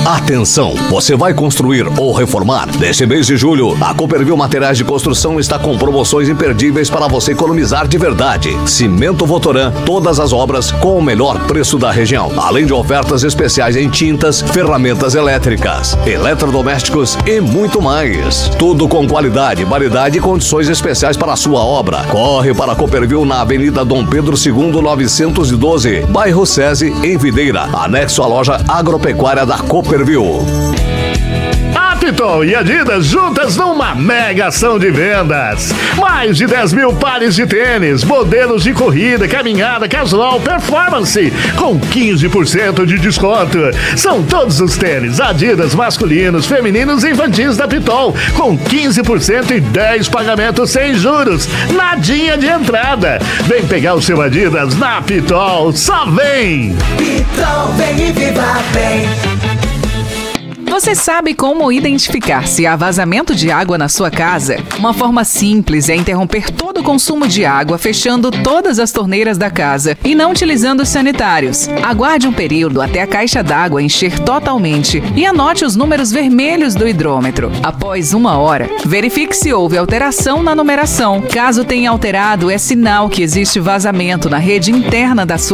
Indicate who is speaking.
Speaker 1: Atenção, você vai construir ou reformar? Neste mês de julho, a Cooperville Materiais de Construção está com promoções imperdíveis para você economizar de verdade. Cimento Votoran, todas as obras com o melhor preço da região. Além de ofertas especiais em tintas, ferramentas elétricas, eletrodomésticos e muito mais. Tudo com qualidade, variedade e condições especiais para a sua obra. Corre para a Cooperville na Avenida Dom Pedro II, 912, bairro SESI, em Videira, anexo à loja agropecuária da Cooperville.
Speaker 2: Pitol e Adidas juntas numa mega ação de vendas. Mais de 10 mil pares de tênis, modelos de corrida, caminhada, casual, performance, com 15% de desconto. São todos os tênis Adidas masculinos, femininos e infantis da Pitol, com 15% e 10 pagamentos sem juros. Nadinha de entrada. Vem pegar o seu Adidas na Pitol. Só vem!
Speaker 3: Pitol, vem e viva bem.
Speaker 4: Você sabe como identificar se há vazamento de água na sua casa? Uma forma simples é interromper todo o consumo de água, fechando todas as torneiras da casa e não utilizando os sanitários. Aguarde um período até a caixa d'água encher totalmente e anote os números vermelhos do hidrômetro. Após 1 hora, verifique se houve alteração na numeração. Caso tenha alterado, é sinal que existe vazamento na rede interna da sua